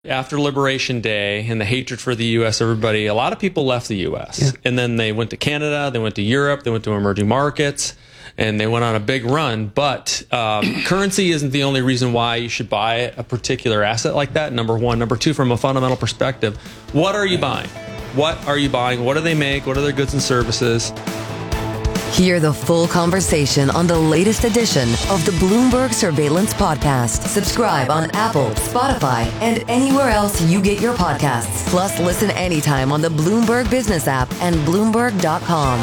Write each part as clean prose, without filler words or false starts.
After Liberation Day and the hatred for the U.S., a lot of people left the U.S. Yeah. And then they went to Canada, they went to Europe, they went to emerging markets, and they went on a big run. But currency isn't the only reason why you should buy a particular asset like that, number one. Number two, from a fundamental perspective, what are you buying? What are you buying? What do they make? What are their goods and services? Hear the full conversation on the latest edition of the Bloomberg Surveillance Podcast. Subscribe on Apple, Spotify, and anywhere else you get your podcasts. Plus, listen anytime on the Bloomberg Business app and Bloomberg.com.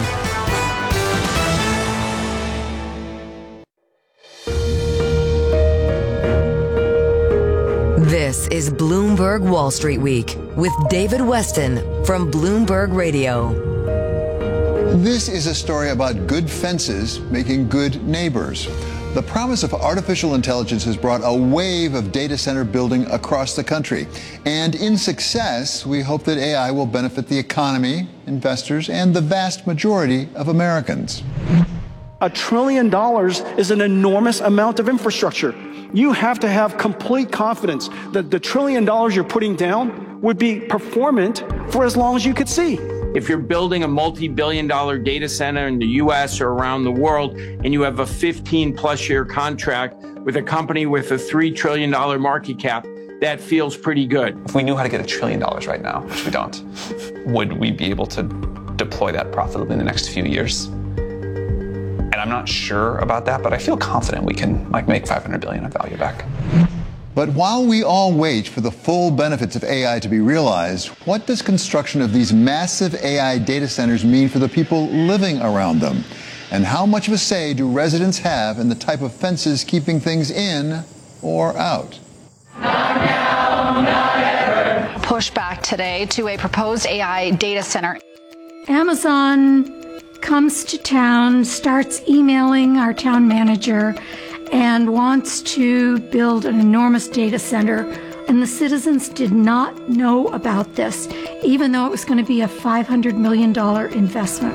This is Bloomberg Wall Street Week with David Westin from Bloomberg Radio. This is a story about good fences making good neighbors. The promise of artificial intelligence has brought a wave of data center building across the country. And in success, we hope that AI will benefit the economy, investors, and the vast majority of Americans. $1 trillion is an enormous amount of infrastructure. You have to have complete confidence that the $1 trillion you're putting down would be performant for as long as you could see. If you're building a multi-billion-dollar data center in the U.S. or around the world, and you have a 15-plus year contract with a company with a $3 trillion market cap, that feels pretty good. If we knew how to get $1 trillion right now, which we don't, would we be able to deploy that profitably in the next few years? And I'm not sure about that, but I feel confident we can make $500 billion of value back. But while we all wait for the full benefits of AI to be realized, what does construction of these massive AI data centers mean for the people living around them? And how much of a say do residents have in the type of fences keeping things in or out? Not now, not ever. Pushback today to a proposed AI data center. Amazon comes to town, starts emailing our town manager, and wants to build an enormous data center. And the citizens did not know about this, even though it was going to be a $500 million investment.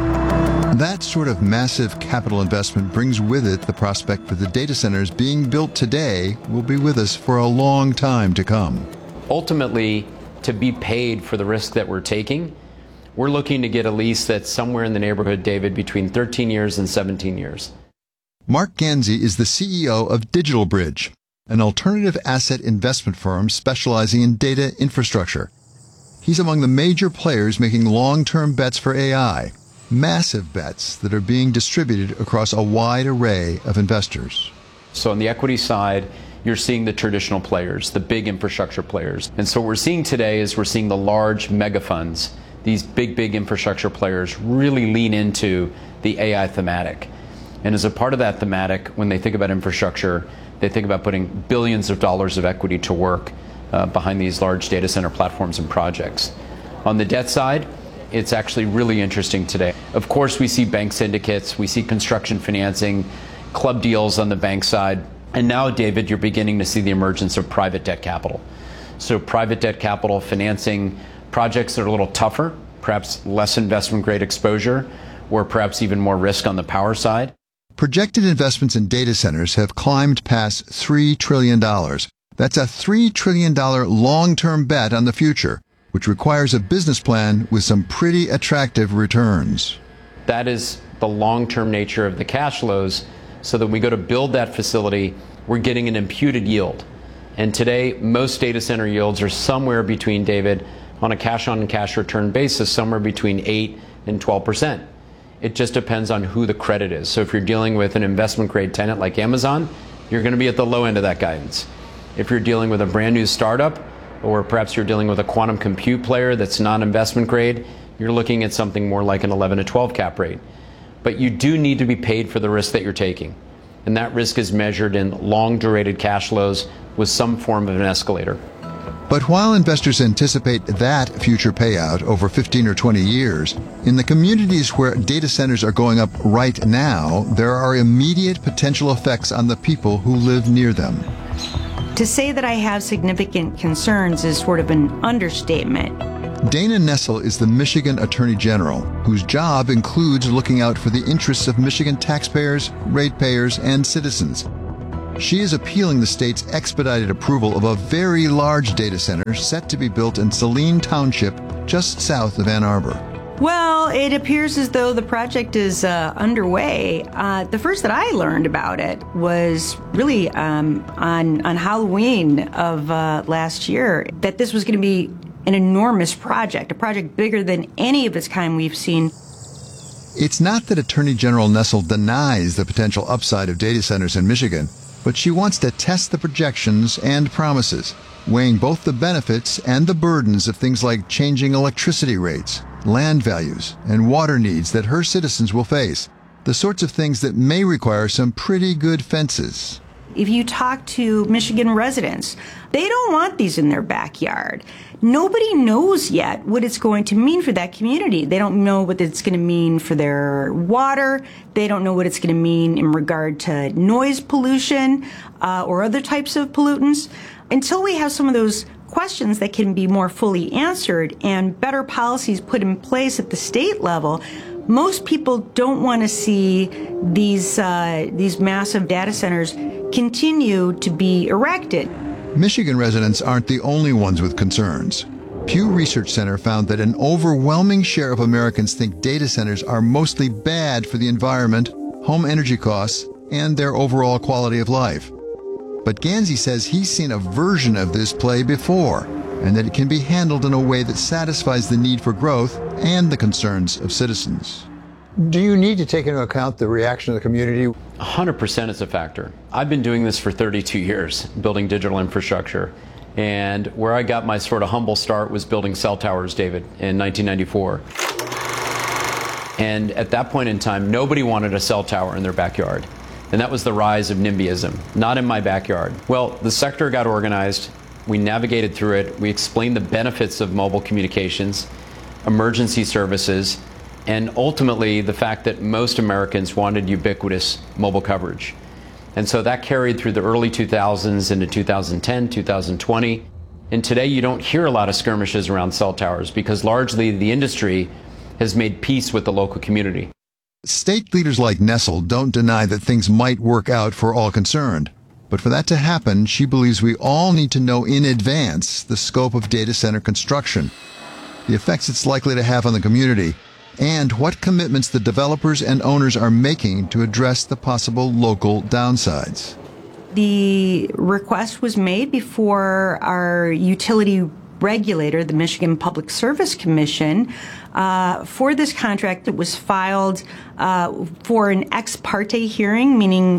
That sort of massive capital investment brings with it the prospect that the data centers being built today will be with us for a long time to come. Ultimately, to be paid for the risk that we're taking, we're looking to get a lease that's somewhere in the neighborhood, David, between 13 years and 17 years. Mark Ganzi is the CEO of DigitalBridge, an alternative asset investment firm specializing in data infrastructure. He's among the major players making long-term bets for AI, massive bets that are being distributed across a wide array of investors. So on the equity side, you're seeing the traditional players, the big infrastructure players. And so what we're seeing today is we're seeing the large mega funds, these big infrastructure players really lean into the AI thematic. And as a part of that thematic, when they think about infrastructure, they think about putting billions of dollars of equity to work behind these large data center platforms and projects. On the debt side, it's actually really interesting today. Of course, we see bank syndicates, we see construction financing, club deals on the bank side. And now, David, you're beginning to see the emergence of private debt capital. So private debt capital financing projects that are a little tougher, perhaps less investment grade exposure, or perhaps even more risk on the power side. Projected investments in data centers have climbed past $3 trillion. That's a $3 trillion long-term bet on the future, which requires a business plan with some pretty attractive returns. That is the long-term nature of the cash flows, so that when we go to build that facility, we're getting an imputed yield. And today, most data center yields are somewhere between, David, on a cash-on-cash return basis, somewhere between 8 and 12%. It just depends on who the credit is. So if you're dealing with an investment grade tenant like Amazon, you're going to be at the low end of that guidance. If you're dealing with a brand new startup, or perhaps you're dealing with a quantum compute player that's non-investment grade, you're looking at something more like an 11 to 12 cap rate. But you do need to be paid for the risk that you're taking. And that risk is measured in long-durated cash flows with some form of an escalator. But while investors anticipate that future payout over 15 or 20 years, in the communities where data centers are going up right now, there are immediate potential effects on the people who live near them. To say that I have significant concerns is sort of an understatement. Dana Nessel is the Michigan Attorney General, whose job includes looking out for the interests of Michigan taxpayers, ratepayers, and citizens. She is appealing the state's expedited approval of a very large data center set to be built in Saline Township, just south of Ann Arbor. Well, it appears as though the project is underway. The first that I learned about it was really on Halloween of last year, that this was going to be an enormous project, a project bigger than any of its kind we've seen. It's not that Attorney General Nessel denies the potential upside of data centers in Michigan, but she wants to test the projections and promises, weighing both the benefits and the burdens of things like changing electricity rates, land values, and water needs that her citizens will face, the sorts of things that may require some pretty good fences. If you talk to Michigan residents, they don't want these in their backyard. Nobody knows yet what it's going to mean for that community. They don't know what it's going to mean for their water. They don't know what it's going to mean in regard to noise pollution or other types of pollutants. Until we have some of those questions that can be more fully answered and better policies put in place at the state level, most people don't want to see these massive data centers continue to be erected. Michigan residents aren't the only ones with concerns. Pew Research Center found that an overwhelming share of Americans think data centers are mostly bad for the environment, home energy costs, and their overall quality of life. But Gansey says he's seen a version of this play before, and that it can be handled in a way that satisfies the need for growth and the concerns of citizens. Do you need to take into account the reaction of the community? 100% is a factor. I've been doing this for 32 years, building digital infrastructure. And where I got my sort of humble start was building cell towers, David, in 1994. And at that point in time, nobody wanted a cell tower in their backyard. And that was the rise of NIMBYism, not in my backyard. Well, the sector got organized. We navigated through it. We explained the benefits of mobile communications, emergency services, and ultimately the fact that most Americans wanted ubiquitous mobile coverage. And so that carried through the early 2000s into 2010, 2020. And today you don't hear a lot of skirmishes around cell towers because largely the industry has made peace with the local community. State leaders like Nessel don't deny that things might work out for all concerned. But for that to happen, she believes we all need to know in advance the scope of data center construction, the effects it's likely to have on the community, and what commitments the developers and owners are making to address the possible local downsides. The request was made before our utility regulator, the Michigan Public Service Commission, for this contract. It was filed for an ex parte hearing, meaning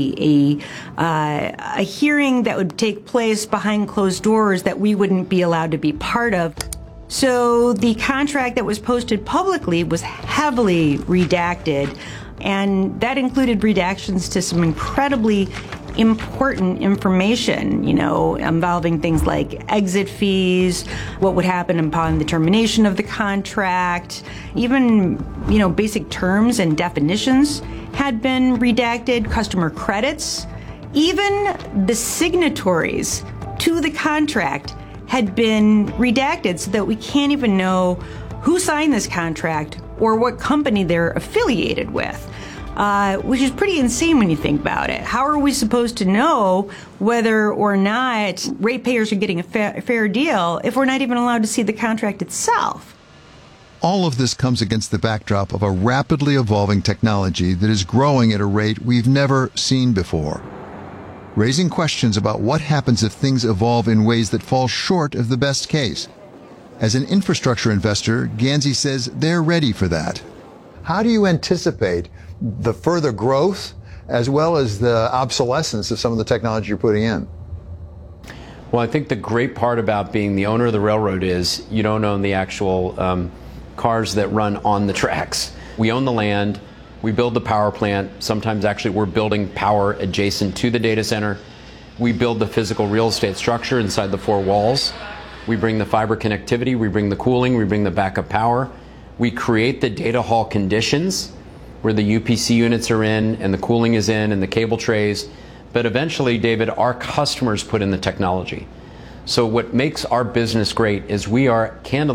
a hearing that would take place behind closed doors that we wouldn't be allowed to be part of. So the contract that was posted publicly was heavily redacted, and that included redactions to some incredibly important information, involving things like exit fees, what would happen upon the termination of the contract, even, basic terms and definitions had been redacted, customer credits, even the signatories to the contract had been redacted so that we can't even know who signed this contract or what company they're affiliated with, which is pretty insane when you think about it. How are we supposed to know whether or not ratepayers are getting a fair deal if we're not even allowed to see the contract itself? All of this comes against the backdrop of a rapidly evolving technology that is growing at a rate we've never seen before, raising questions about what happens if things evolve in ways that fall short of the best case. As an infrastructure investor, Gansey says they're ready for that. How do you anticipate the further growth as well as the obsolescence of some of the technology you're putting in? Well, I think the great part about being the owner of the railroad is you don't own the actual cars that run on the tracks. We own the land. We build the power plant. Sometimes actually we're building power adjacent to the data center. We build the physical real estate structure inside the four walls. We bring the fiber connectivity, we bring the cooling, we bring the backup power. We create the data hall conditions where the UPC units are in and the cooling is in and the cable trays. But eventually, David, our customers put in the technology. So what makes our business great is we're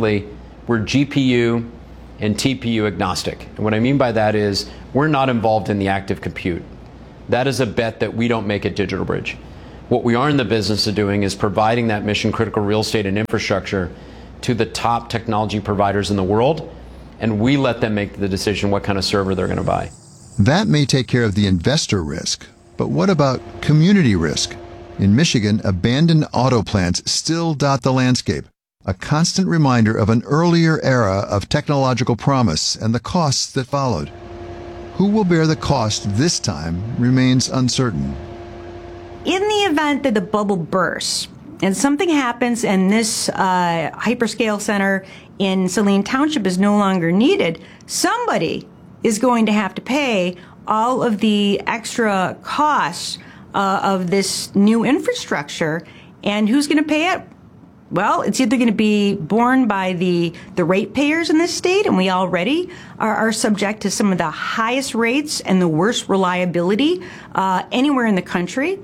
GPU and TPU agnostic. And what I mean by that is we're not involved in the active compute. That is a bet that we don't make at DigitalBridge. What we are in the business of doing is providing that mission-critical real estate and infrastructure to the top technology providers in the world, and we let them make the decision what kind of server they're going to buy. That may take care of the investor risk, but what about community risk? In Michigan, abandoned auto plants still dot the landscape, a constant reminder of an earlier era of technological promise and the costs that followed. Who will bear the cost this time remains uncertain. In the event that the bubble bursts and something happens and this hyperscale center in Saline Township is no longer needed, somebody is going to have to pay all of the extra costs of this new infrastructure. And who's going to pay it? Well, it's either going to be borne by the ratepayers in this state, and we already are subject to some of the highest rates and the worst reliability anywhere in the country,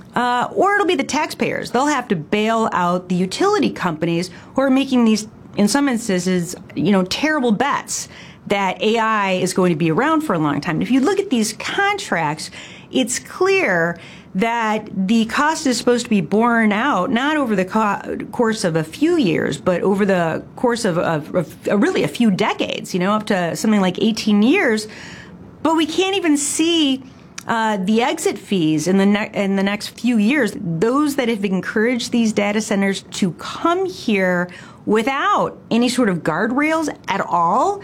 or it'll be the taxpayers. They'll have to bail out the utility companies who are making these, in some instances, terrible bets that AI is going to be around for a long time. If you look at these contracts, it's clear that the cost is supposed to be borne out not over the course of a few years, but over the course of really a few decades, up to something like 18 years. But we can't even see the exit fees in the next few years. Those that have encouraged these data centers to come here without any sort of guardrails at all,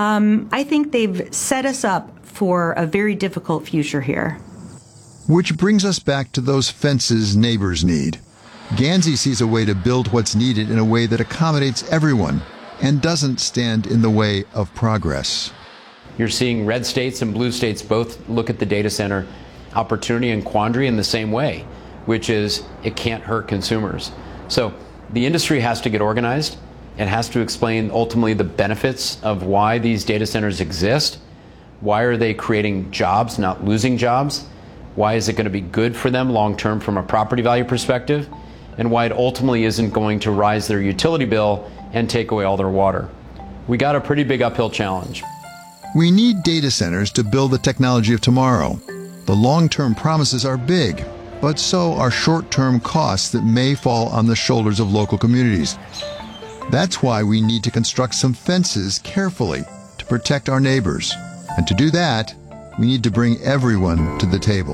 I think they've set us up for a very difficult future here. Which brings us back to those fences neighbors need. Gansey sees a way to build what's needed in a way that accommodates everyone and doesn't stand in the way of progress. You're seeing red states and blue states both look at the data center opportunity and quandary in the same way, which is it can't hurt consumers. So the industry has to get organized and has to explain ultimately the benefits of why these data centers exist. Why are they creating jobs, not losing jobs? Why is it going to be good for them long-term from a property value perspective? And why it ultimately isn't going to rise their utility bill and take away all their water. We got a pretty big uphill challenge. We need data centers to build the technology of tomorrow. The long-term promises are big, but so are short-term costs that may fall on the shoulders of local communities. That's why we need to construct some fences carefully to protect our neighbors. And to do that, we need to bring everyone to the table.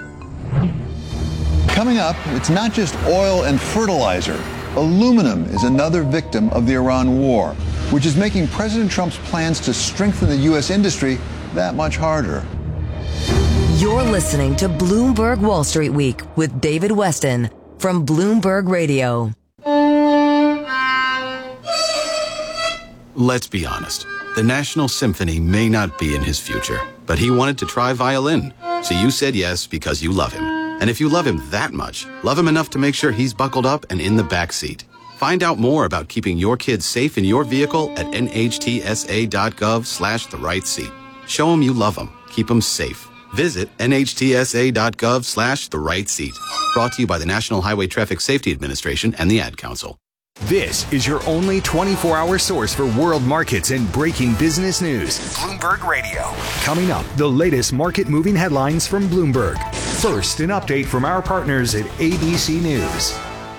Coming up, it's not just oil and fertilizer. Aluminum is another victim of the Iran war, which is making President Trump's plans to strengthen the U.S. industry that much harder. You're listening to Bloomberg Wall Street Week with David Weston from Bloomberg Radio. Let's be honest. The National Symphony may not be in his future, but he wanted to try violin. So you said yes because you love him. And if you love him that much, love him enough to make sure he's buckled up and in the back seat. Find out more about keeping your kids safe in your vehicle at nhtsa.gov/the-right-seat. Show him you love him. Keep him safe. Visit nhtsa.gov/the-right-seat. Brought to you by the National Highway Traffic Safety Administration and the Ad Council. This is your only 24-hour source for world markets and breaking business news. Bloomberg Radio. Coming up, the latest market-moving headlines from Bloomberg. First, an update from our partners at ABC News.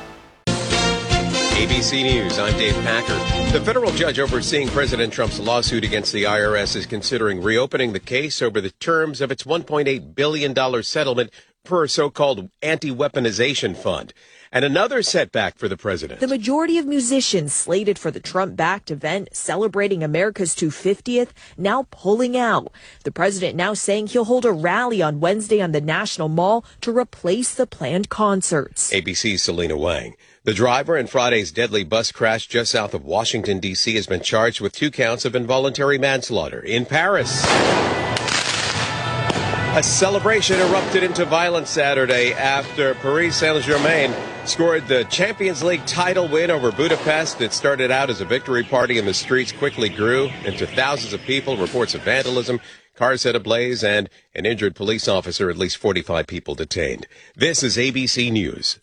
ABC News, I'm Dave Packer. The federal judge overseeing President Trump's lawsuit against the IRS is considering reopening the case over the terms of its $1.8 billion settlement for a so-called anti-weaponization fund. And another setback for the president. The majority of musicians slated for the Trump-backed event celebrating America's 250th now pulling out. The president now saying he'll hold a rally on Wednesday on the National Mall to replace the planned concerts. ABC's Selena Wang. The driver in Friday's deadly bus crash just south of Washington, D.C. has been charged with 2 counts of involuntary manslaughter in Paris. A celebration erupted into violence Saturday after Paris Saint-Germain scored the Champions League title win over Budapest. It started out as a victory party in the streets, quickly grew into thousands of people, reports of vandalism, cars set ablaze, and an injured police officer, at least 45 people detained. This is ABC News.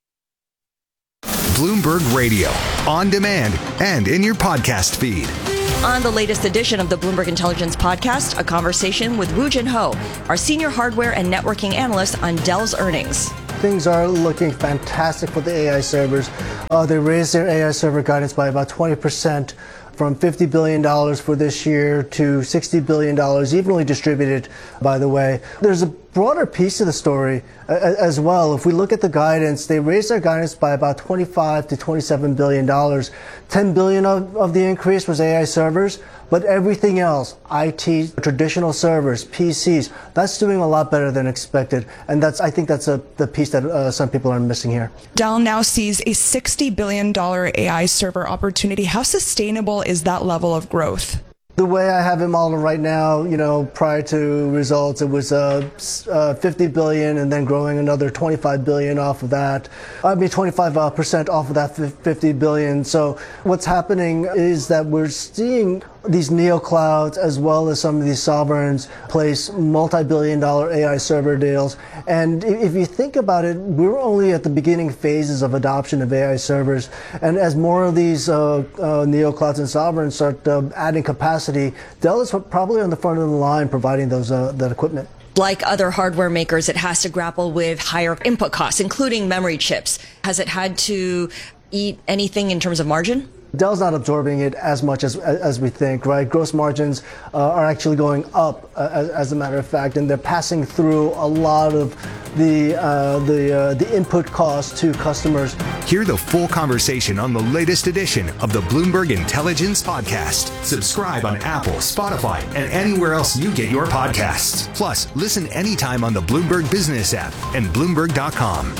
Bloomberg Radio, on demand and in your podcast feed. On the latest edition of the Bloomberg Intelligence Podcast, a conversation with Woo Jin Ho, our senior hardware and networking analyst on Dell's earnings. Things are looking fantastic for the AI servers. They raised their AI server guidance by about 20%, from $50 billion for this year to $60 billion, evenly distributed, by the way. There's a broader piece of the story as well. If we look at the guidance, they raised their guidance by about $25 to $27 billion. $10 billion of the increase was AI servers, but everything else, IT, traditional servers, PCs, that's doing a lot better than expected. And I think that's the piece that some people are missing here. Dell now sees a $60 billion AI server opportunity. How sustainable is that level of growth? The way I have it modeled right now, prior to results, it was 50 billion and then growing another 25 billion off of that. 25% off of that 50 billion. So what's happening is that we're seeing these neoclouds as well as some of these sovereigns place multi-billion-dollar AI server deals. And if you think about it, we're only at the beginning phases of adoption of AI servers. And as more of these neoclouds and sovereigns start adding capacity, Dell is probably on the front of the line providing that equipment. Like other hardware makers, it has to grapple with higher input costs, including memory chips. Has it had to eat anything in terms of margin? Dell's not absorbing it as much as we think, right? Gross margins are actually going up, as a matter of fact, and they're passing through a lot of the input costs to customers. Hear the full conversation on the latest edition of the Bloomberg Intelligence Podcast. Subscribe on Apple, Spotify, and anywhere else you get your podcasts. Plus, listen anytime on the Bloomberg Business app and Bloomberg.com.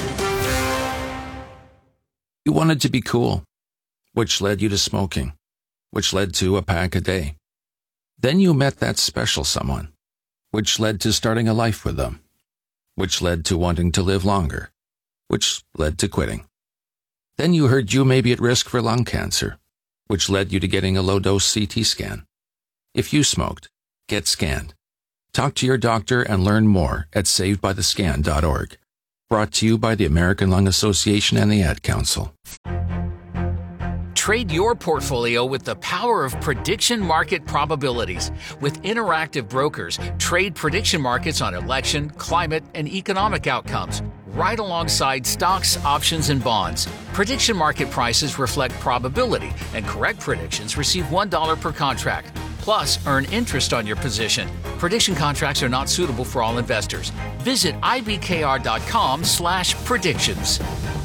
You wanted to be cool, which led you to smoking, which led to a pack a day. Then you met that special someone, which led to starting a life with them, which led to wanting to live longer, which led to quitting. Then you heard you may be at risk for lung cancer, which led you to getting a low-dose CT scan. If you smoked, get scanned. Talk to your doctor and learn more at savedbythescan.org. Brought to you by the American Lung Association and the Ad Council. Trade your portfolio with the power of prediction market probabilities. With Interactive Brokers, trade prediction markets on election, climate, and economic outcomes, right alongside stocks, options, and bonds. Prediction market prices reflect probability, and correct predictions receive $1 per contract. Plus, earn interest on your position. Prediction contracts are not suitable for all investors. Visit ibkr.com/predictions.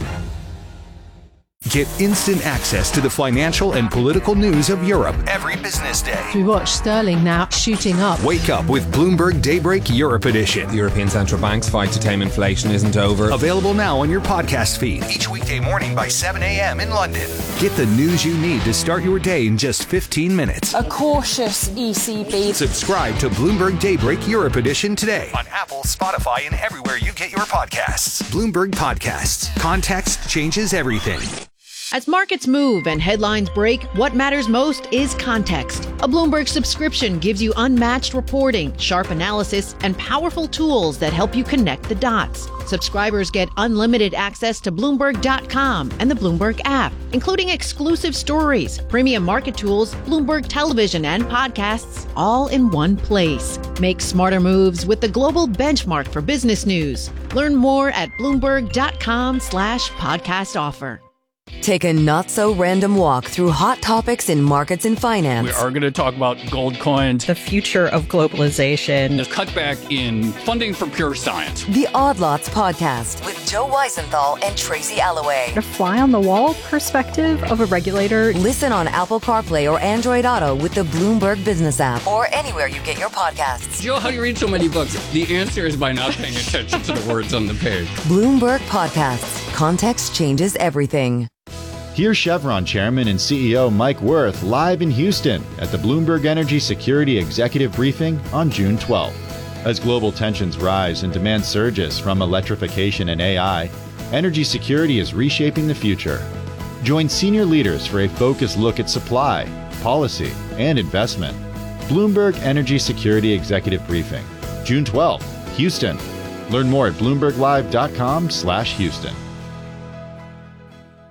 Get instant access to the financial and political news of Europe every business day. We watch sterling now shooting up. Wake up with Bloomberg Daybreak Europe Edition. The European Central Bank's fight to tame inflation isn't over. Available now on your podcast feed each weekday morning by 7 a.m. in London. Get the news you need to start your day in just 15 minutes. A cautious ECB. Subscribe to Bloomberg Daybreak Europe Edition today on Apple, Spotify, and everywhere you get your podcasts. Bloomberg Podcasts. Context changes everything. As markets move and headlines break, what matters most is context. A Bloomberg subscription gives you unmatched reporting, sharp analysis, and powerful tools that help you connect the dots. Subscribers get unlimited access to Bloomberg.com and the Bloomberg app, including exclusive stories, premium market tools, Bloomberg television, and podcasts, all in one place. Make smarter moves with the global benchmark for business news. Learn more at Bloomberg.com/podcast offer. Take a not-so-random walk through hot topics in markets and finance. We are going to talk about gold coins, the future of globalization, the cutback in funding for pure science. The Odd Lots Podcast with Joe Weisenthal and Tracy Alloway. The fly-on-the-wall perspective of a regulator. Listen on Apple CarPlay or Android Auto with the Bloomberg Business app or anywhere you get your podcasts. Joe, how do you read so many books? The answer is by not paying attention to the words on the page. Bloomberg Podcasts. Context changes everything. Here's Chevron Chairman and CEO Mike Wirth live in Houston at the Bloomberg Energy Security Executive Briefing on June 12th. As global tensions rise and demand surges from electrification and AI, energy security is reshaping the future. Join senior leaders for a focused look at supply, policy, and investment. Bloomberg Energy Security Executive Briefing, June 12th, Houston. Learn more at BloombergLive.com/Houston.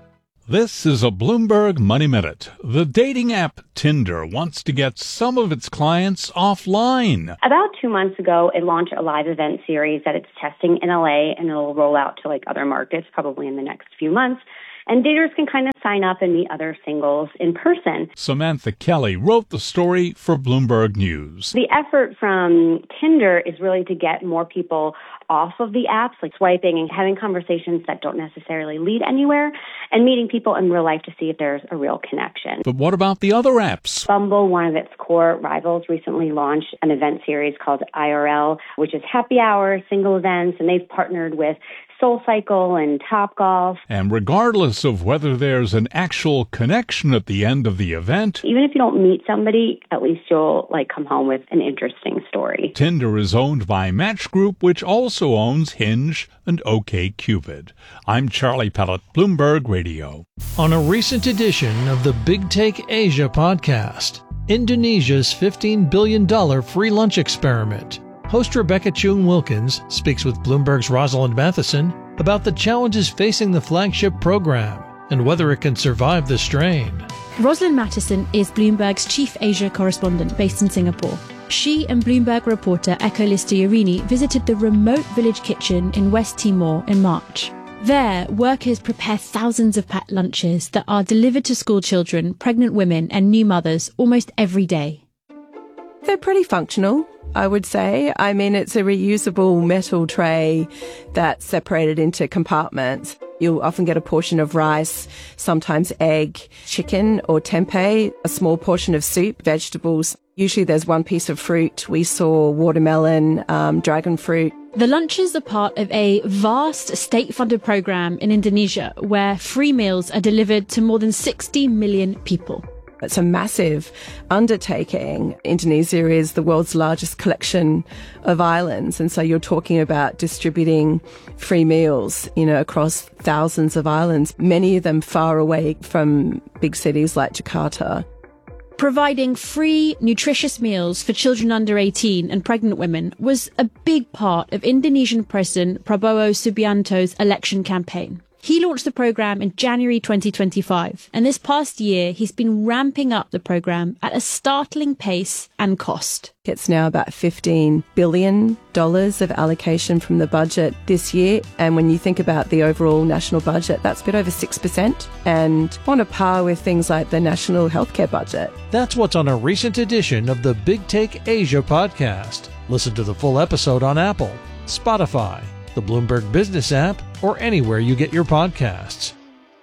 This is a Bloomberg Money Minute. The dating app Tinder wants to get some of its clients offline. About 2 months ago, it launched a live event series that it's testing in LA, and it'll roll out to other markets probably in the next few months. And daters can kind of sign up and meet other singles in person. Samantha Kelly wrote the story for Bloomberg News. The effort from Tinder is really to get more people off of the apps, like swiping and having conversations that don't necessarily lead anywhere, and meeting people in real life to see if there's a real connection. But what about the other apps? Bumble, one of its core rivals, recently launched an event series called IRL, which is happy hour, single events, and they've partnered with SoulCycle and Topgolf. And regardless of whether there's an actual connection at the end of the event, even if you don't meet somebody, at least you'll come home with an interesting story. Tinder is owned by Match Group, which also owns Hinge and OkCupid. I'm Charlie Pellet, Bloomberg Radio. On a recent edition of the Big Take Asia podcast, Indonesia's $15 billion free lunch experiment. Host Rebecca Chung-Wilkins speaks with Bloomberg's Rosalind Matheson about the challenges facing the flagship program and whether it can survive the strain. Rosalind Matheson is Bloomberg's chief Asia correspondent based in Singapore. She and Bloomberg reporter Eko Listorini visited the remote village kitchen in West Timor in March. There, workers prepare thousands of packed lunches that are delivered to school children, pregnant women and new mothers almost every day. They're pretty functional, I would say. I mean, it's a reusable metal tray that's separated into compartments. You'll often get a portion of rice, sometimes egg, chicken or tempeh, a small portion of soup, vegetables. Usually there's one piece of fruit. We saw watermelon, dragon fruit. The lunches are part of a vast state-funded program in Indonesia where free meals are delivered to more than 60 million people. It's a massive undertaking. Indonesia is the world's largest collection of islands. And so you're talking about distributing free meals, across thousands of islands, many of them far away from big cities like Jakarta. Providing free, nutritious meals for children under 18 and pregnant women was a big part of Indonesian President Prabowo Subianto's election campaign. He launched the program in January 2025, and this past year he's been ramping up the program at a startling pace and cost. It's now about $15 billion of allocation from the budget this year, and when you think about the overall national budget, that's a bit over 6%, and on a par with things like the national healthcare budget. That's what's on a recent edition of the Big Take Asia podcast. Listen to the full episode on Apple, Spotify, the Bloomberg Business app, or anywhere you get your podcasts.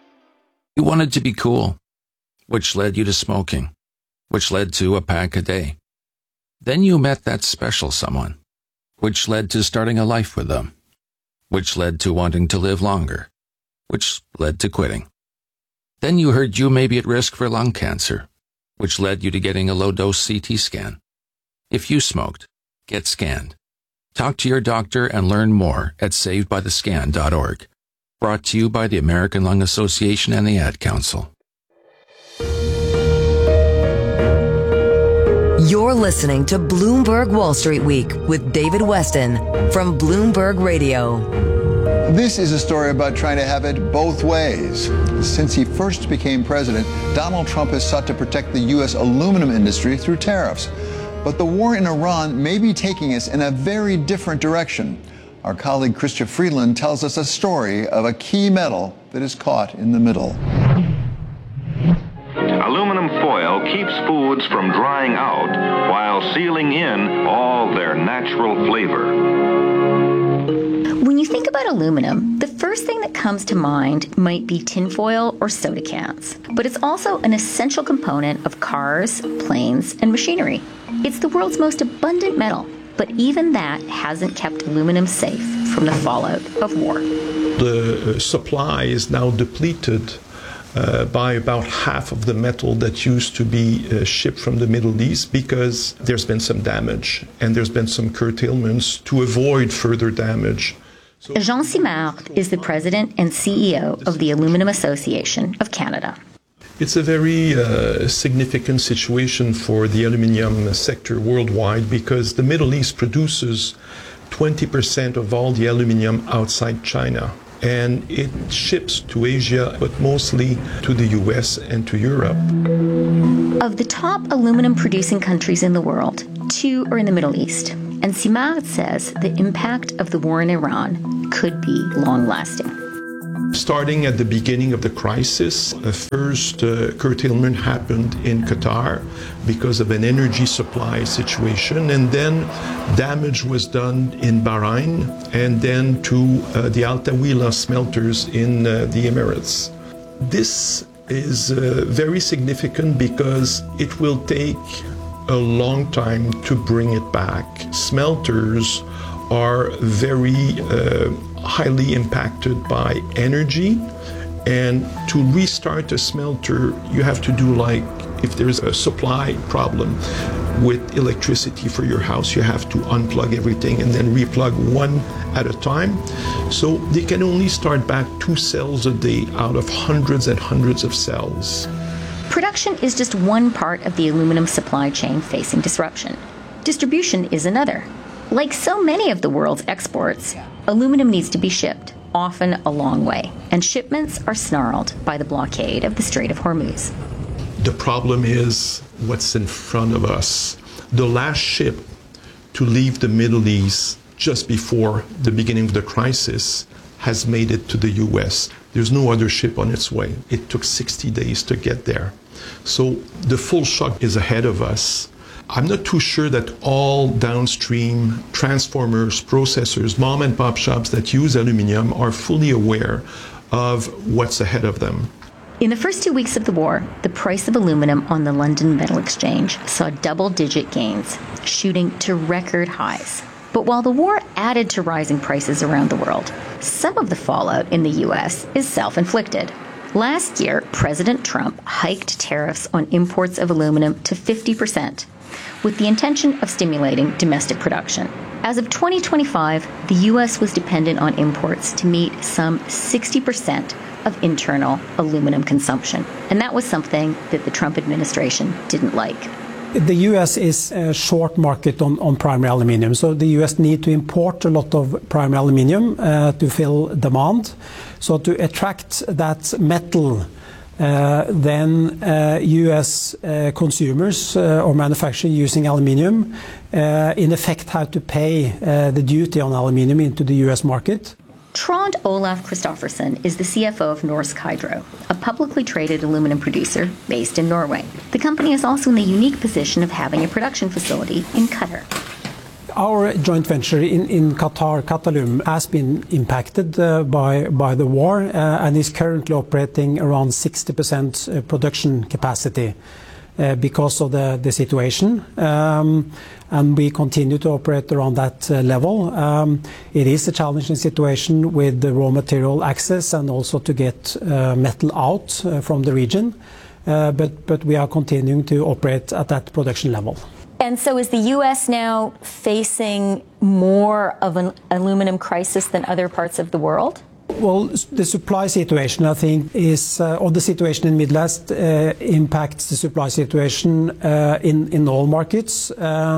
You wanted to be cool, which led you to smoking, which led to a pack a day. Then you met that special someone, which led to starting a life with them, which led to wanting to live longer, which led to quitting. Then you heard you may be at risk for lung cancer, which led you to getting a low-dose CT scan. If you smoked, get scanned. Talk to your doctor and learn more at savedbythescan.org. Brought to you by the American Lung Association and the Ad Council. You're listening to Bloomberg Wall Street Week with David Westin from Bloomberg Radio. This is a story about trying to have it both ways. Since he first became president, Donald Trump has sought to protect the U.S. aluminum industry through tariffs. But the war in Iran may be taking us in a very different direction. Our colleague Chrystia Freeland tells us a story of a key metal that is caught in the middle. Aluminum foil keeps foods from drying out while sealing in all their natural flavor. When you think about aluminum, the first thing that comes to mind might be tinfoil or soda cans. But it's also an essential component of cars, planes, and machinery. It's the world's most abundant metal, but even that hasn't kept aluminum safe from the fallout of war. The supply is now depleted by about half of the metal that used to be shipped from the Middle East because there's been some damage and there's been some curtailments to avoid further damage. Jean Simard is the president and CEO of the Aluminum Association of Canada. It's a very significant situation for the aluminium sector worldwide because the Middle East produces 20% of all the aluminium outside China. and it ships to Asia, but mostly to the US and to Europe. Of the top aluminum producing countries in the world, 2 are in the Middle East. And Simard says the impact of the war in Iran could be long-lasting. Starting at the beginning of the crisis, a first curtailment happened in Qatar because of an energy supply situation, and then damage was done in Bahrain and then to the Al Tawila smelters in the Emirates. This is very significant because it will take a long time to bring it back. Smelters are very highly impacted by energy, and to restart a smelter you have to do, like if there's a supply problem with electricity for your house, you have to unplug everything and then replug one at a time. So they can only start back 2 cells a day out of hundreds and hundreds of cells. Production is just one part of the aluminum supply chain facing disruption. Distribution is another. Like so many of the world's exports, aluminum needs to be shipped, often a long way, and shipments are snarled by the blockade of the Strait of Hormuz. The problem is what's in front of us. The last ship to leave the Middle East just before the beginning of the crisis has made it to the US. There's no other ship on its way. It took 60 days to get there. So the full shock is ahead of us. I'm not too sure that all downstream transformers, processors, mom and pop shops that use aluminum are fully aware of what's ahead of them. In the first 2 weeks of the war, the price of aluminum on the London Metal Exchange saw double-digit gains, shooting to record highs. But while the war added to rising prices around the world, some of the fallout in the U.S. is self-inflicted. Last year, President Trump hiked tariffs on imports of aluminum to 50%, with the intention of stimulating domestic production. As of 2025, the U.S. was dependent on imports to meet some 60% of internal aluminum consumption. And that was something that the Trump administration didn't like. The U.S. is a short market on primary aluminium, so the U.S. need to import a lot of primary aluminium to fill demand. So to attract that metal, then U.S. consumers or manufacturers using aluminium in effect have to pay the duty on aluminium into the U.S. market. Trond Olaf Christoffersen is the CFO of Norsk Hydro, a publicly traded aluminum producer based in Norway. The company is also in the unique position of having a production facility in Qatar. Our joint venture in Qatar, Qatalum, has been impacted by the war and is currently operating around 60% production capacity because of the situation. And we continue to operate around that level. It is a challenging situation with the raw material access and also to get metal out from the region. But we are continuing to operate at that production level. And so is the U.S. now facing more of an aluminum crisis than other parts of the world? Well, the supply situation, I think, is, or the situation in Middle East impacts the supply situation in all markets.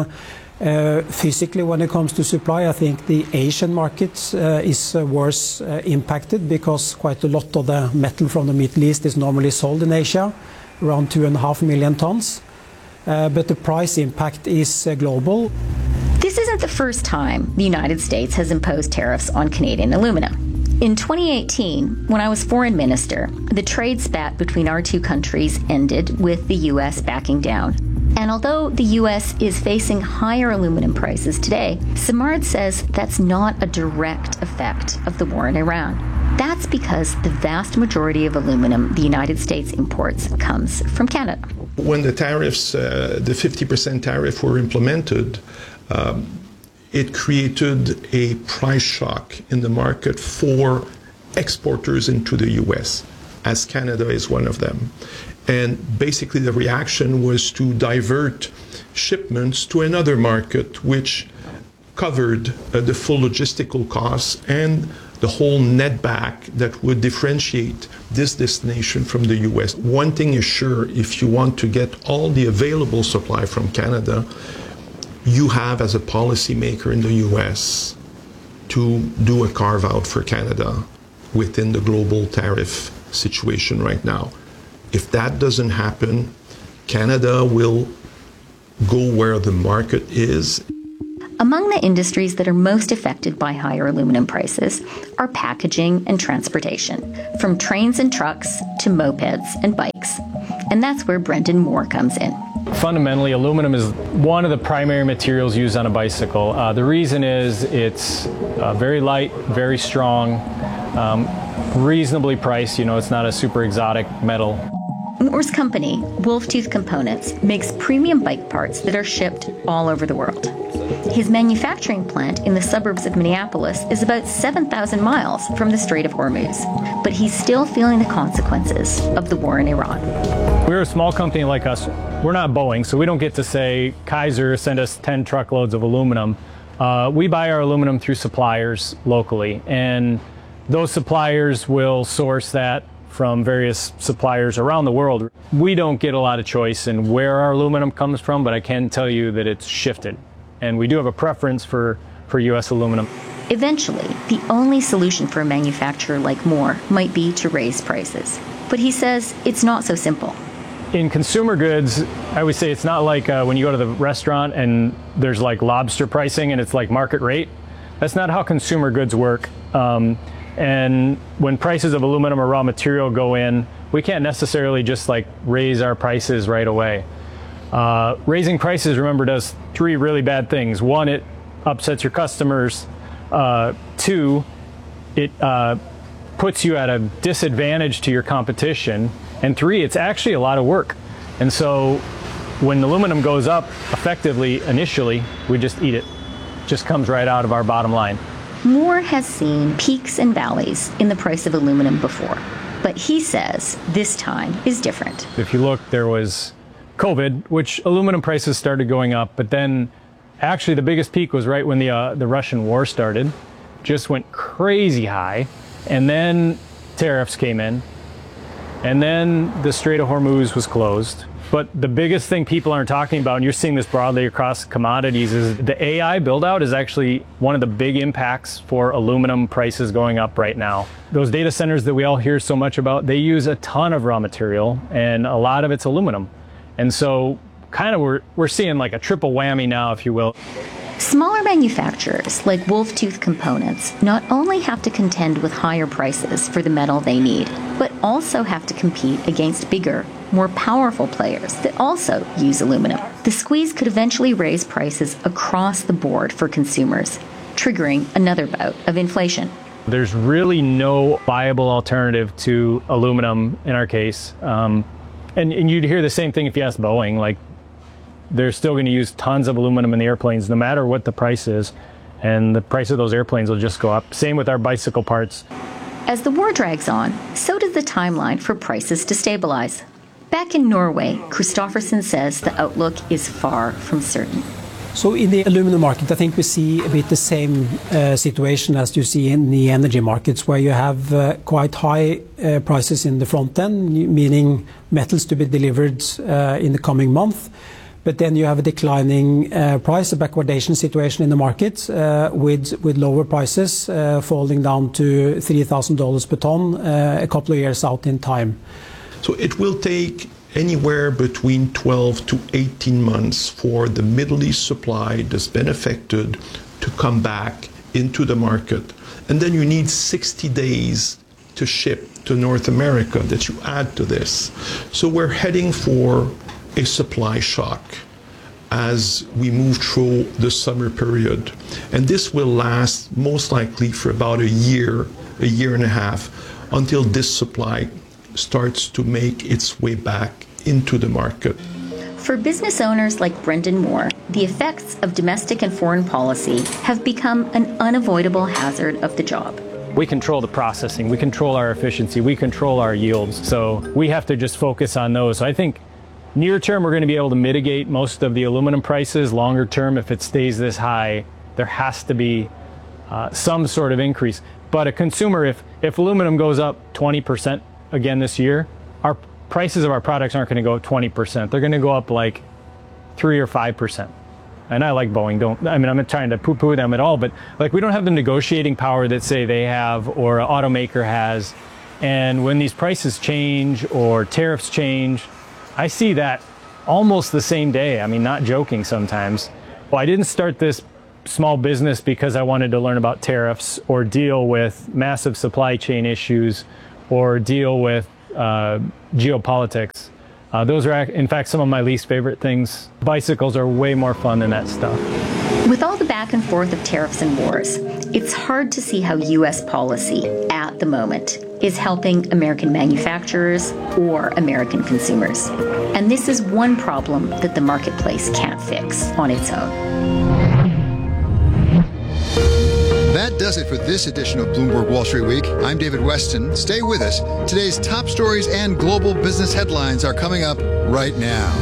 Physically, when it comes to supply, I think the Asian market is worse impacted because quite a lot of the metal from the Middle East is normally sold in Asia, around 2.5 million tons. But the price impact is global. This isn't the first time the United States has imposed tariffs on Canadian aluminum. In 2018, when I was foreign minister, the trade spat between our two countries ended with the U.S. backing down. And although the U.S. is facing higher aluminum prices today, Simard says that's not a direct effect of the war in Iran. That's because the vast majority of aluminum the United States imports comes from Canada. When the tariffs, the 50% tariff were implemented, it created a price shock in the market for exporters into the U.S., as Canada is one of them. And basically the reaction was to divert shipments to another market, which covered the full logistical costs and the whole net back that would differentiate this destination from the U.S. One thing is sure, if you want to get all the available supply from Canada, you have, as a policymaker in the U.S., to do a carve-out for Canada within the global tariff situation right now. If that doesn't happen, Canada will go where the market is. Among the industries that are most affected by higher aluminum prices are packaging and transportation, from trains and trucks to mopeds and bikes. And that's where Brendan Moore comes in. Fundamentally, aluminum is one of the primary materials used on a bicycle. The reason is it's very light, very strong, reasonably priced. You know, it's not a super exotic metal. Moore's company, Wolftooth Components, makes premium bike parts that are shipped all over the world. His manufacturing plant in the suburbs of Minneapolis is about 7,000 miles from the Strait of Hormuz, but he's still feeling the consequences of the war in Iran. We're a small company like us. We're not Boeing, so we don't get to say, Kaiser, send us 10 truckloads of aluminum. We buy our aluminum through suppliers locally, and those suppliers will source that from various suppliers around the world. We don't get a lot of choice in where our aluminum comes from, but I can tell you that it's shifted. And we do have a preference for U.S. aluminum. Eventually, the only solution for a manufacturer like Moore might be to raise prices. But he says it's not so simple. In consumer goods, I would say it's not like when you go to the restaurant and there's like lobster pricing and it's like market rate. That's not how consumer goods work. And when prices of aluminum or raw material go in, we can't necessarily just like raise our prices right away. Raising prices, remember, does three really bad things. One, it upsets your customers. Two, it puts you at a disadvantage to your competition. And three, it's actually a lot of work. And so when aluminum goes up effectively, initially, we just eat it. It just comes right out of our bottom line. Moore has seen peaks and valleys in the price of aluminum before, but he says this time is different. If you look, there was COVID, which aluminum prices started going up, but then actually the biggest peak was right when the Russian war started. Just went crazy high, and then tariffs came in, and then the Strait of Hormuz was closed. But the biggest thing people aren't talking about, and you're seeing this broadly across commodities, is the AI build-out is actually one of the big impacts for aluminum prices going up right now. Those data centers that we all hear so much about, they use a ton of raw material, and a lot of it's aluminum. And so kind of we're seeing like a triple whammy now, if you will. Smaller manufacturers like Wolftooth Components not only have to contend with higher prices for the metal they need, but also have to compete against bigger, more powerful players that also use aluminum. The squeeze could eventually raise prices across the board for consumers, triggering another bout of inflation. There's really no viable alternative to aluminum in our case. And you'd hear the same thing if you asked Boeing. Like, they're still going to use tons of aluminum in the airplanes no matter what the price is, and the price of those airplanes will just go up. Same with our bicycle parts. As the war drags on, so does the timeline for prices to stabilize. Back in Norway, Christoffersen says the outlook is far from certain. So in the aluminum market, I think we see a bit the same situation as you see in the energy markets, where you have quite high prices in the front end, meaning metals to be delivered in the coming month. But then you have a declining price, a backwardation situation in the market with lower prices falling down to $3,000 per ton a couple of years out in time. So it will take anywhere between 12 to 18 months for the Middle East supply that's been affected to come back into the market. And then you need 60 days to ship to North America that you add to this. So we're heading for a supply shock as we move through the summer period. And this will last most likely for about a year and a half, until this supply starts to make its way back into the market. For business owners like Brendan Moore, the effects of domestic and foreign policy have become an unavoidable hazard of the job. We control the processing, we control our efficiency, we control our yields. So we have to just focus on those. So I think near term, we're going to be able to mitigate most of the aluminum prices. Longer term, if it stays this high, there has to be some sort of increase. But a consumer, if aluminum goes up 20% again this year, our prices of our products aren't going to go up 20%. They're going to go up like 3 or 5%. and I like Boeing, I'm not trying to poo-poo them at all, but like, we don't have the negotiating power that, say, they have or an automaker has. And when these prices change or tariffs change, I see that almost the same day. I mean, not joking sometimes. Well, I didn't start this small business because I wanted to learn about tariffs or deal with massive supply chain issues or deal with geopolitics. Those are, in fact, some of my least favorite things. Bicycles are way more fun than that stuff. With all the back and forth of tariffs and wars, it's hard to see how U.S. policy at the moment is helping American manufacturers or American consumers. And this is one problem that the marketplace can't fix on its own. That does it for this edition of Bloomberg Wall Street Week. I'm David Weston. Stay with us. Today's top stories and global business headlines are coming up right now.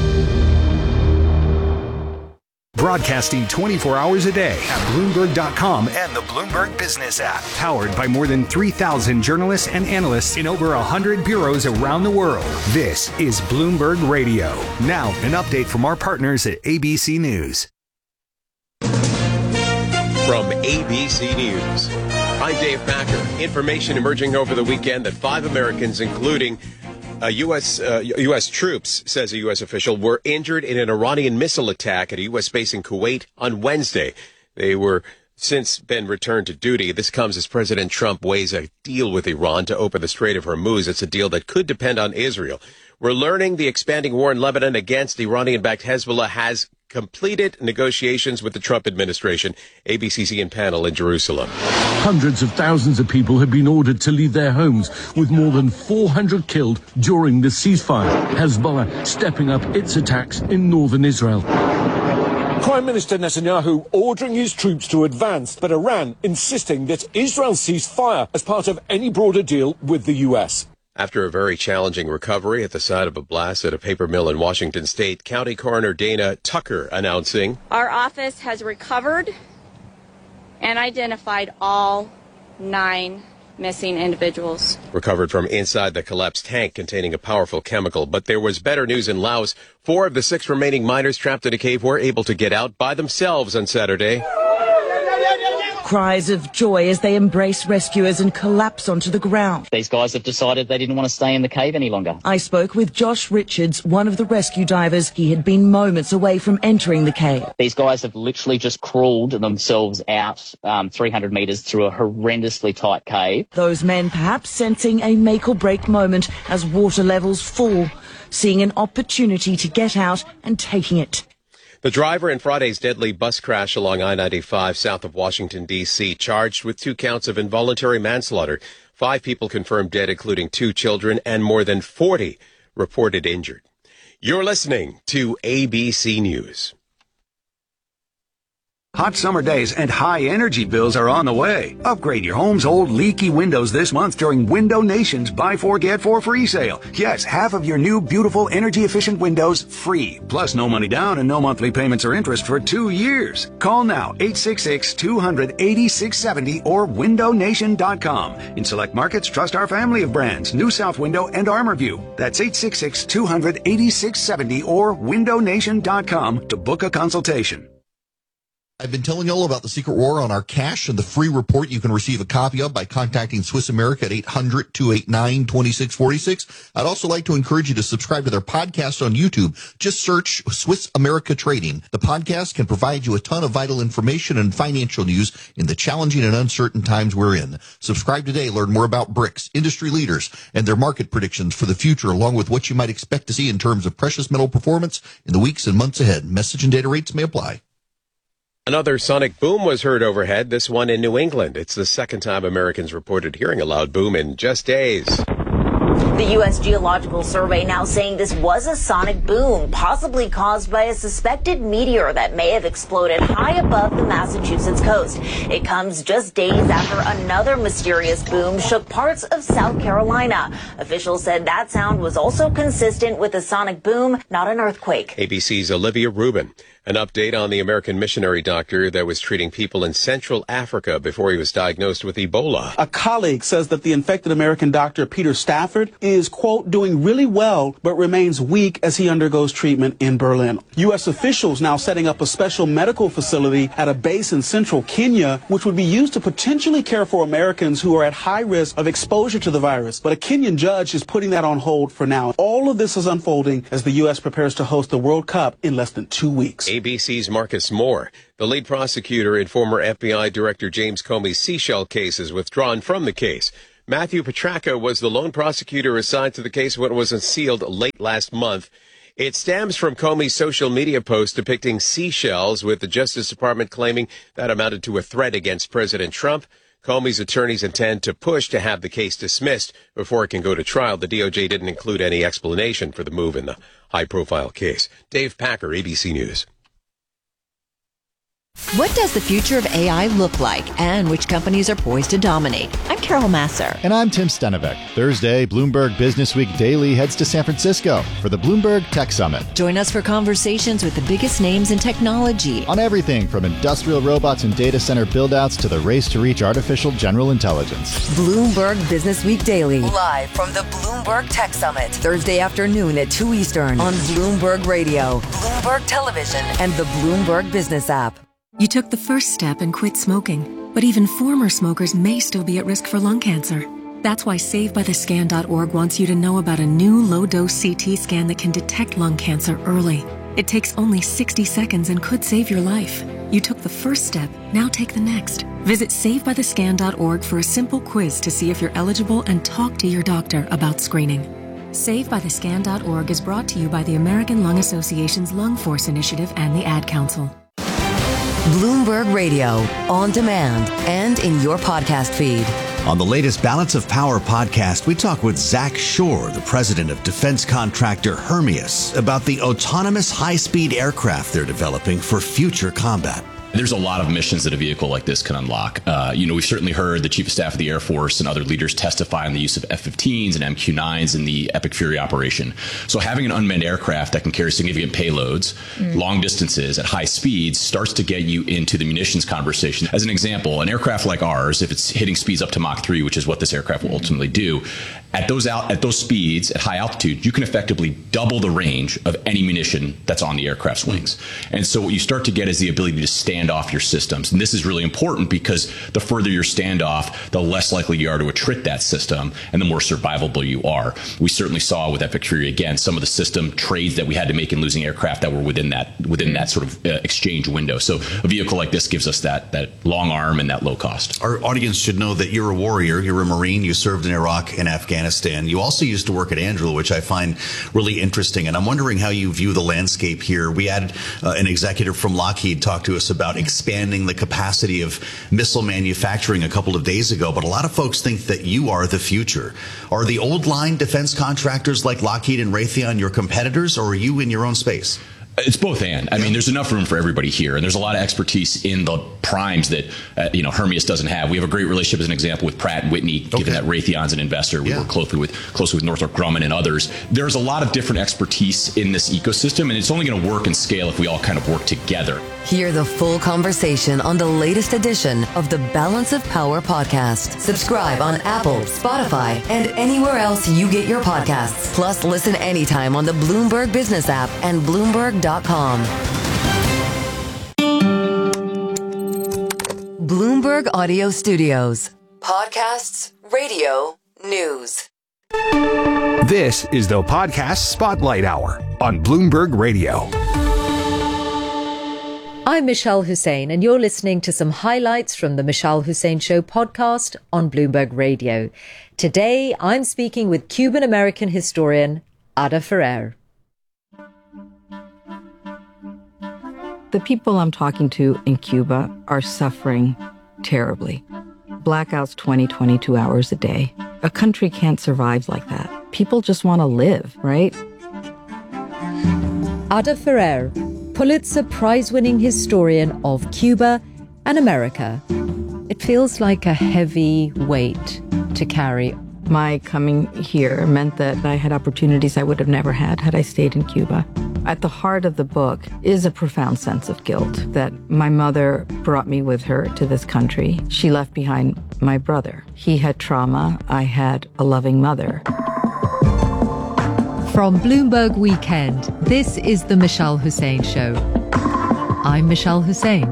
Broadcasting 24 hours a day at Bloomberg.com and the Bloomberg Business app. Powered by more than 3,000 journalists and analysts in over 100 bureaus around the world. This is Bloomberg Radio. Now, an update from our partners at ABC News. From ABC News, I'm Dave Packer. Information emerging over the weekend that 5 Americans, including U.S. troops, says a U.S. official, were injured in an Iranian missile attack at a U.S. base in Kuwait on Wednesday. They were since been returned to duty. This comes as President Trump weighs a deal with Iran to open the Strait of Hormuz. It's a deal that could depend on Israel. We're learning the expanding war in Lebanon against Iranian-backed Hezbollah has completed negotiations with the Trump administration. ABC's Ian Panel in Jerusalem. Hundreds of thousands of people have been ordered to leave their homes, with more than 400 killed during the ceasefire. Hezbollah stepping up its attacks in northern Israel. Prime Minister Netanyahu ordering his troops to advance, but Iran insisting that Israel cease fire as part of any broader deal with the U.S. After a very challenging recovery at the site of a blast at a paper mill in Washington State, County Coroner Dana Tucker announcing, "Our office has recovered and identified all 9 missing individuals. Recovered from inside the collapsed tank containing a powerful chemical. But there was better news in Laos. 4 of the 6 remaining miners trapped in a cave were able to get out by themselves on Saturday." Cries of joy as they embrace rescuers and collapse onto the ground. These guys have decided they didn't want to stay in the cave any longer. I spoke with Josh Richards, one of the rescue divers. He had been moments away from entering the cave. These guys have literally just crawled themselves out 300 metres through a horrendously tight cave. Those men perhaps sensing a make or break moment as water levels fall, seeing an opportunity to get out and taking it. The driver in Friday's deadly bus crash along I-95 south of Washington, D.C., charged with 2 counts of involuntary manslaughter. 5 people confirmed dead, including 2 children, and more than 40 reported injured. You're listening to ABC News. Hot summer days and high energy bills are on the way. Upgrade your home's old leaky windows this month during Window Nation's Buy 4 Get 4 free sale. Yes, half of your new beautiful energy efficient windows free. Plus no money down and no monthly payments or interest for 2 years. Call now 866-200-8670 or windownation.com. In select markets, trust our family of brands, New South Window and ArmorView. That's 866-200-8670 or windownation.com to book a consultation. I've been telling you all about the secret war on our cash and the free report you can receive a copy of by contacting Swiss America at 800-289-2646. I'd also like to encourage you to subscribe to their podcast on YouTube. Just search Swiss America Trading. The podcast can provide you a ton of vital information and financial news in the challenging and uncertain times we're in. Subscribe today. Learn more about BRICS, industry leaders, and their market predictions for the future, along with what you might expect to see in terms of precious metal performance in the weeks and months ahead. Message and data rates may apply. Another sonic boom was heard overhead, this one in New England. It's the second time Americans reported hearing a loud boom in just days. The U.S. Geological Survey now saying this was a sonic boom, possibly caused by a suspected meteor that may have exploded high above the Massachusetts coast. It comes just days after another mysterious boom shook parts of South Carolina. Officials said that sound was also consistent with a sonic boom, not an earthquake. ABC's Olivia Rubin. An update on the American missionary doctor that was treating people in Central Africa before he was diagnosed with Ebola. A colleague says that the infected American doctor, Peter Stafford, is, quote, doing really well, but remains weak as he undergoes treatment in Berlin. U.S. officials now setting up a special medical facility at a base in central Kenya, which would be used to potentially care for Americans who are at high risk of exposure to the virus. But a Kenyan judge is putting that on hold for now. All of this is unfolding as the U.S. prepares to host the World Cup in less than 2 weeks. ABC's Marcus Moore. The lead prosecutor in former FBI Director James Comey's Seychelles case is withdrawn from the case. Matthew Petracca was the lone prosecutor assigned to the case when it was unsealed late last month. It stems from Comey's social media post depicting seashells, with the Justice Department claiming that amounted to a threat against President Trump. Comey's attorneys intend to push to have the case dismissed before it can go to trial. The DOJ didn't include any explanation for the move in the high-profile case. Dave Packer, ABC News. What does the future of AI look like, and which companies are poised to dominate? I'm Carol Masser. And I'm Tim Stenevec. Thursday, Bloomberg Business Week Daily heads to San Francisco for the Bloomberg Tech Summit. Join us for conversations with the biggest names in technology. On everything from industrial robots and data center build-outs to the race to reach artificial general intelligence. Bloomberg Business Week Daily. Live from the Bloomberg Tech Summit. Thursday afternoon at 2 Eastern on Bloomberg Radio, Bloomberg Television, and the Bloomberg Business app. You took the first step and quit smoking, but even former smokers may still be at risk for lung cancer. That's why SaveByTheScan.org wants you to know about a new low-dose CT scan that can detect lung cancer early. It takes only 60 seconds and could save your life. You took the first step, now take the next. Visit SaveByTheScan.org for a simple quiz to see if you're eligible and talk to your doctor about screening. SaveByTheScan.org is brought to you by the American Lung Association's Lung Force Initiative and the Ad Council. Bloomberg Radio, on demand and in your podcast feed. On the latest Balance of Power podcast, we talk with Zach Shore, the president of defense contractor Hermeus, about the autonomous high-speed aircraft they're developing for future combat. There's a lot of missions that a vehicle like this can unlock. We've certainly heard the Chief of Staff of the Air Force and other leaders testify on the use of F-15s and MQ-9s in the Epic Fury operation. So having an unmanned aircraft that can carry significant payloads, long distances at high speeds, starts to get you into the munitions conversation. As an example, an aircraft like ours, if it's hitting speeds up to Mach 3, which is what this aircraft will ultimately do, at those speeds, at high altitude, you can effectively double the range of any munition that's on the aircraft's wings. And so what you start to get is the ability to stand off your systems. And this is really important because the further your standoff, the less likely you are to attrit that system and the more survivable you are. We certainly saw with Epic Fury, again, some of the system trades that we had to make in losing aircraft that were within that sort of exchange window. So a vehicle like this gives us that long arm and that low cost. Our audience should know that you're a warrior, you're a Marine, you served in Iraq and Afghanistan. You also used to work at Anduril, which I find really interesting. And I'm wondering how you view the landscape here. We had an executive from Lockheed talk to us about expanding the capacity of missile manufacturing a couple of days ago. But a lot of folks think that you are the future. Are the old line defense contractors like Lockheed and Raytheon your competitors, or are you in your own space? It's both and. I mean, there's enough room for everybody here, and there's a lot of expertise in the primes that Hermeus doesn't have. We have a great relationship, as an example, with Pratt & Whitney, given that Raytheon's an investor. We work closely with Northrop Grumman and others. There's a lot of different expertise in this ecosystem, and it's only going to work and scale if we all kind of work together. Hear the full conversation on the latest edition of the Balance of Power podcast. Subscribe on Apple, Spotify, and anywhere else you get your podcasts. Plus, listen anytime on the Bloomberg Business app and Bloomberg.com. Bloomberg Audio Studios. Podcasts, radio, news. This is the Podcast Spotlight Hour on Bloomberg Radio. I'm Michelle Hussein, and you're listening to some highlights from the Michelle Hussein Show podcast on Bloomberg Radio. Today, I'm speaking with Cuban-American historian Ada Ferrer. The people I'm talking to in Cuba are suffering terribly. Blackouts 22 hours a day. A country can't survive like that. People just want to live, right? Ada Ferrer, Pulitzer Prize-winning historian of Cuba and America. It feels like a heavy weight to carry. My coming here meant that I had opportunities I would have never had I stayed in Cuba. At the heart of the book is a profound sense of guilt that my mother brought me with her to this country. She left behind my brother. He had trauma. I had a loving mother. From Bloomberg Weekend, this is the Michelle Hussein Show. I'm Michelle Hussein.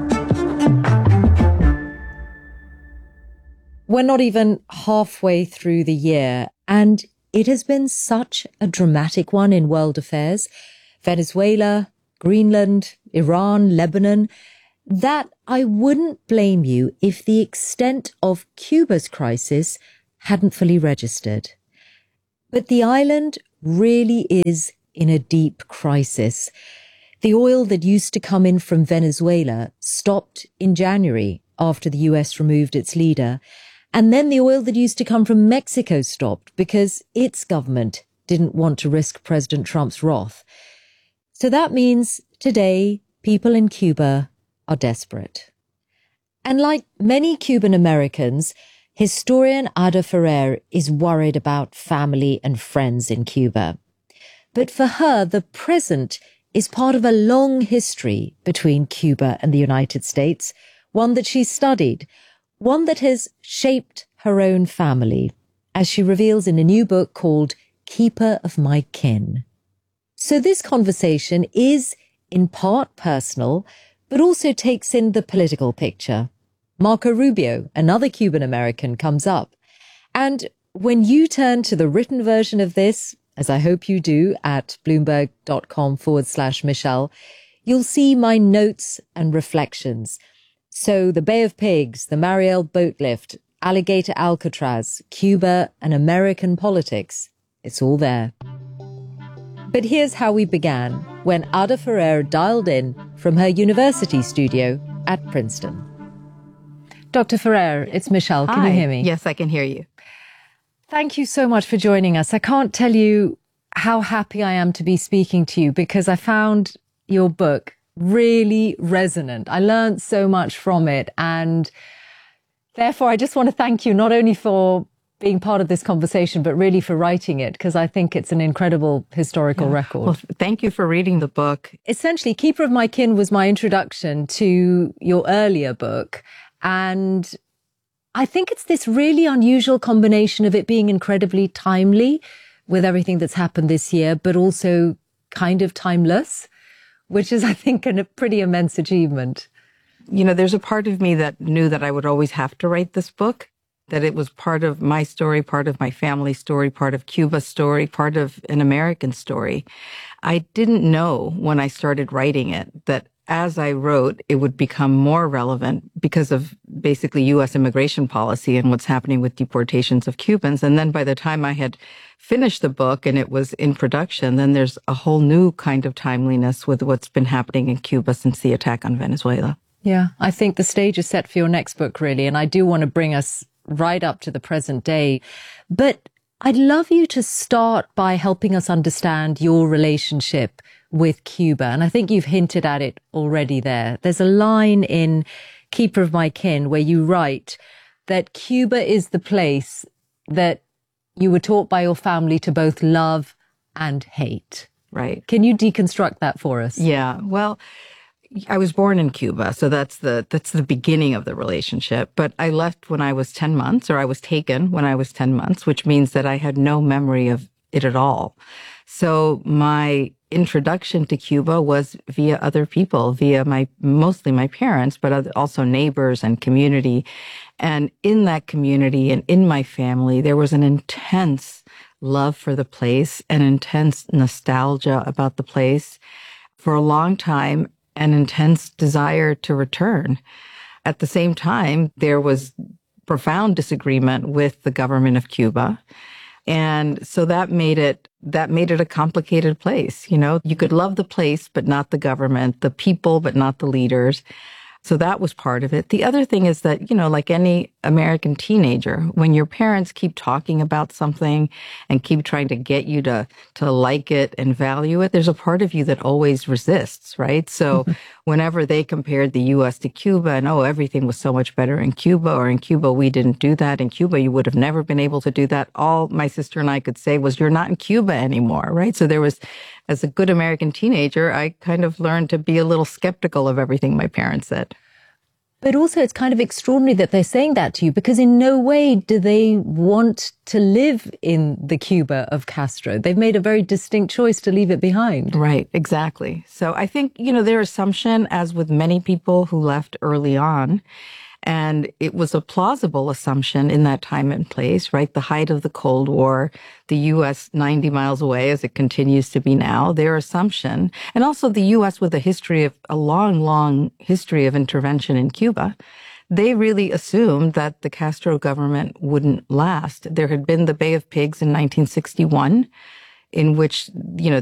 We're not even halfway through the year, and it has been such a dramatic one in world affairs. Venezuela, Greenland, Iran, Lebanon, that I wouldn't blame you if the extent of Cuba's crisis hadn't fully registered. But the island really is in a deep crisis. The oil that used to come in from Venezuela stopped in January after the US removed its leader. And then the oil that used to come from Mexico stopped because its government didn't want to risk President Trump's wrath. So that means today people in Cuba are desperate. And like many Cuban Americans, historian Ada Ferrer is worried about family and friends in Cuba. But for her, the present is part of a long history between Cuba and the United States, one that she studied, one that has shaped her own family, as she reveals in a new book called Keeper of My Kin. So this conversation is in part personal, but also takes in the political picture. Marco Rubio, another Cuban American, comes up. And when you turn to the written version of this, as I hope you do at bloomberg.com/Michelle, you'll see my notes and reflections. So the Bay of Pigs, the Mariel boat lift, Alligator Alcatraz, Cuba and American politics, it's all there. But here's how we began when Ada Ferrer dialed in from her university studio at Princeton. Dr. Ferrer, it's Michelle. Can you hear me? Yes, I can hear you. Thank you so much for joining us. I can't tell you how happy I am to be speaking to you because I found your book really resonant. I learned so much from it. And therefore, I just want to thank you not only for being part of this conversation, but really for writing it, because I think it's an incredible historical record. Well, thank you for reading the book. Essentially, Keeper of My Kin was my introduction to your earlier book. And I think it's this really unusual combination of it being incredibly timely with everything that's happened this year, but also kind of timeless, which is, I think, a pretty immense achievement. You know, there's a part of me that knew that I would always have to write this book, that it was part of my story, part of my family story, part of Cuba's story, part of an American story. I didn't know when I started writing it that as I wrote, it would become more relevant because of basically U.S. immigration policy and what's happening with deportations of Cubans. And then by the time I had finished the book and it was in production, then there's a whole new kind of timeliness with what's been happening in Cuba since the attack on Venezuela. Yeah, I think the stage is set for your next book, really. And I do want to bring us right up to the present day. But I'd love you to start by helping us understand your relationship with Cuba. And I think you've hinted at it already there. There's a line in Keeper of My Kin where you write that Cuba is the place that you were taught by your family to both love and hate. Right. Can you deconstruct that for us? Yeah. Well, I was born in Cuba, so that's the beginning of the relationship. But I left when I was 10 months, or I was taken when I was 10 months, which means that I had no memory of it at all. So my introduction to Cuba was via other people, via mostly my parents, but also neighbors and community. And in that community and in my family, there was an intense love for the place, an intense nostalgia about the place. For a long time, an intense desire to return. At the same time, there was profound disagreement with the government of Cuba. And so that made it a complicated place. You know, you could love the place, but not the government, the people, but not the leaders. So that was part of it. The other thing is that, you know, like any American teenager, when your parents keep talking about something and keep trying to get you to like it and value it, there's a part of you that always resists, right? So whenever they compared the U.S. to Cuba and, oh, everything was so much better in Cuba, or in Cuba, we didn't do that. In Cuba, you would have never been able to do that. All my sister and I could say was, you're not in Cuba anymore, right? So there was as a good American teenager, I kind of learned to be a little skeptical of everything my parents said. But also it's kind of extraordinary that they're saying that to you, because in no way do they want to live in the Cuba of Castro. They've made a very distinct choice to leave it behind. Right, exactly. So I think, their assumption, as with many people who left early on, and it was a plausible assumption in that time and place, right? The height of the Cold War, the U.S. 90 miles away as it continues to be now, their assumption, and also the U.S. with a long history of intervention in Cuba, they really assumed that the Castro government wouldn't last. There had been the Bay of Pigs in 1961, in which,